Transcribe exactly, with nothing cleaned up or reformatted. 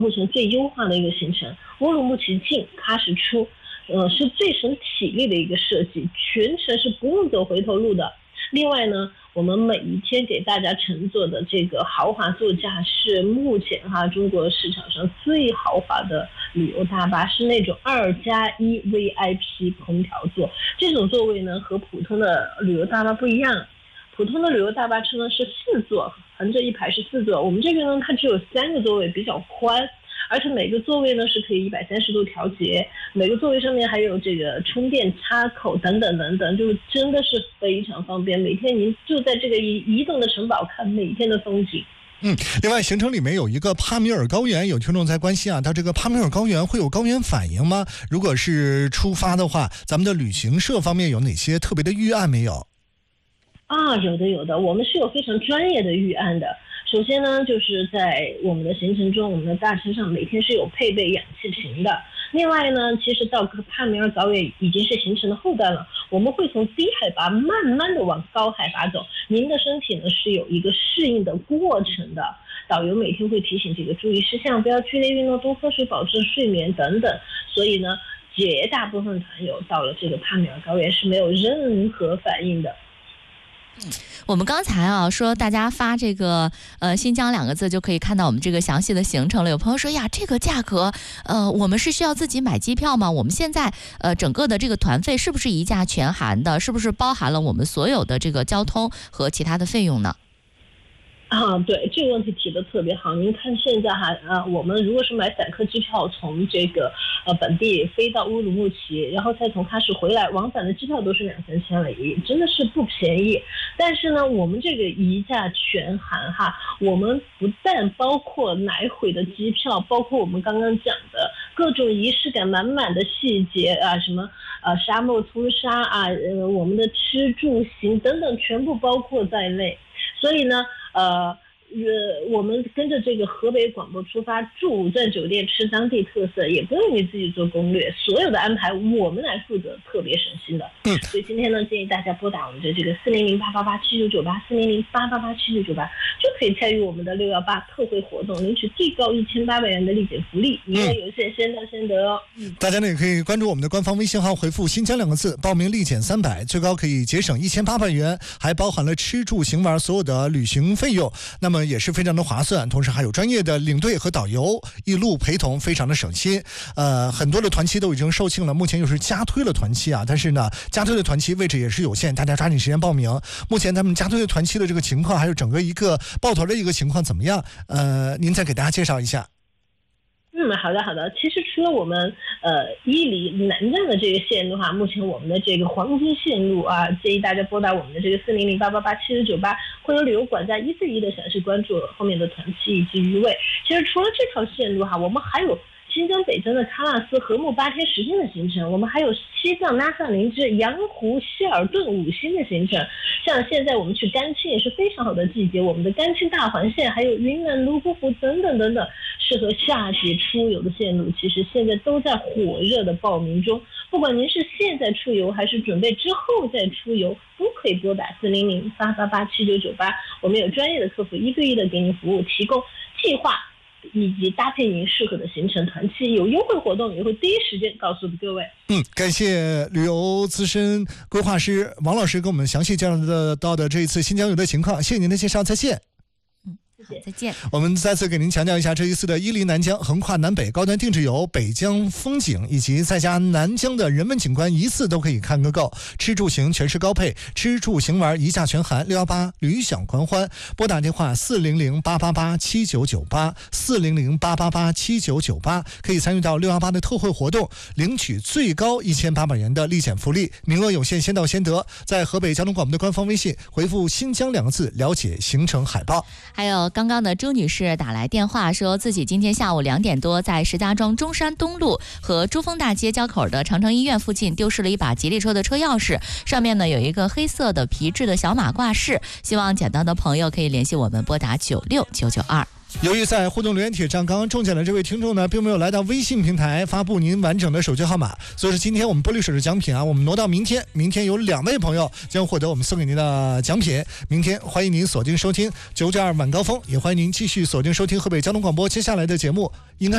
目前最优化的一个行程。乌鲁木齐进喀什出，呃，是最省体力的一个设计，全程是不用走回头路的。另外呢，我们每一天给大家乘坐的这个豪华座驾是目前哈中国市场上最豪华的旅游大巴，是那种二加一 V I P 空调座。这种座位呢和普通的旅游大巴不一样，普通的旅游大巴车呢是四座，横着一排是四座，我们这个呢它只有三个座位，比较宽。而且每个座位呢是可以一百三十度调节，每个座位上面还有这个充电插口等等等等，就是真的是非常方便。每天您就在这个移移动的城堡看每天的风景。 嗯，另外行程里面有一个帕米尔高原，有听众在关心啊，它这个帕米尔高原会有高原反应吗？如果是出发的话，咱们的旅行社方面有哪些特别的预案没有？ 啊，有的有的，我们是有非常专业的预案的。首先呢，就是在我们的行程中，我们的大车上每天是有配备氧气瓶的。另外呢，其实到帕米尔高原已经是行程的后段了，我们会从低海拔慢慢的往高海拔走，您的身体呢是有一个适应的过程的。导游每天会提醒这个注意事项，不要剧烈运动，多喝水，保证睡眠等等。所以呢，绝大部分团友到了这个帕米尔高原是没有任何反应的。 我们刚才啊说大家发这个呃新疆两个字就可以看到我们这个详细的行程了。有朋友说呀，这个价格呃我们是需要自己买机票吗？我们现在呃整个的这个团费是不是一价全含的？是不是包含了我们所有的这个交通和其他的费用呢？ 啊，对，这个问题提得特别好。您看现在哈，呃，我们如果是买散客机票，从这个呃本地飞到乌鲁木齐，然后再从喀什回来，往返的机票都是两三千了，也真的是不便宜。但是呢，我们这个一价全含哈，我们不但包括来回的机票，包括我们刚刚讲的各种仪式感满满的细节啊，什么呃沙漠屠杀啊，呃我们的吃住行等等，全部包括在内。所以呢，呃，呃，我们跟着这个河北广播出发，住五钻酒店，吃当地特色，也不用你自己做攻略，所有的安排我们来负责，特别省心的。 嗯， 所以今天呢，建议大家拨打我们的这个四零零八八八七九九八四零零八八八七九九八，就可以参与我们的六幺八特惠活动，领取最高一千八百元的立减福利，名额有限，先到先得哦。嗯， 大家呢也可以关注我们的官方微信号，回复“新疆”两个字，报名立减三百，最高可以节省一千八百元，还包含了吃住行玩所有的旅行费用，那么也是非常的划算，同时还有专业的领队和导游一路陪同，非常的省心。呃，很多的团期都已经售罄了，目前又是加推了团期啊，但是呢，加推的团期位置也是有限，大家抓紧时间报名。目前他们加推的团期的这个情况，还有整个一个抱团的一个情况怎么样？呃，您再给大家介绍一下。 嗯，好的好的。其实除了我们呃伊犁南站的这个线路哈，目前我们的这个黄金线路啊，建议大家拨打我们的这个四零零八八八七九九八，会有旅游管家一对一的详细关注后面的团期以及余位。其实除了这条线路哈，我们还有新疆北疆的喀纳斯和睦八天十天的行程，我们还有西藏拉萨林芝羊湖希尔顿五星的行程。像现在我们去甘青也是非常好的季节，我们的甘青大环线还有云南泸沽湖等等等等适合夏季出游的线路，其实现在都在火热的报名中。不管您是现在出游还是准备之后再出游，都可以拨打四零零八八八七九九八，我们有专业的客服一对一的给您服务，提供计划以及搭配您适合的行程团期，有优惠活动也会第一时间告诉各位。 嗯，感谢旅游资深规划师王老师给我们详细介绍到的这一次新疆游的情况，谢谢您的介绍，再见。 好，再见。 我们再次给您强调一下，这一次的伊犁南疆横跨南北高端定制游，北疆风景以及再加南疆的人文景观，一次都可以看个够。吃住行全是高配，吃住行玩一价全含。六幺八旅享狂欢，拨打电话四零零八八八七九九八四零零八八八七九九八，可以参与到六幺八的特惠活动，领取最高一千八百元的立减福利，名额有限，先到先得。在河北交通广播的官方微信回复“新疆”两个字，了解行程海报。 还有刚刚的周女士打来电话说，自己今天下午两点多在石家庄中山东路和珠峰大街交口的长城医院附近丢失了一把吉利车的车钥匙，上面呢有一个黑色的皮质的小马挂饰，希望捡到的朋友可以联系我们，拨打九六九九二。 由于在互动留言帖上刚刚中奖的这位听众呢，并没有来到微信平台发布您完整的手机号码，所以说今天我们玻璃水的奖品啊，我们挪到明天，明天有两位朋友将获得我们送给您的奖品。明天欢迎您锁定收听九九二晚高峰，也欢迎您继续锁定收听河北交通广播接下来的节目，应该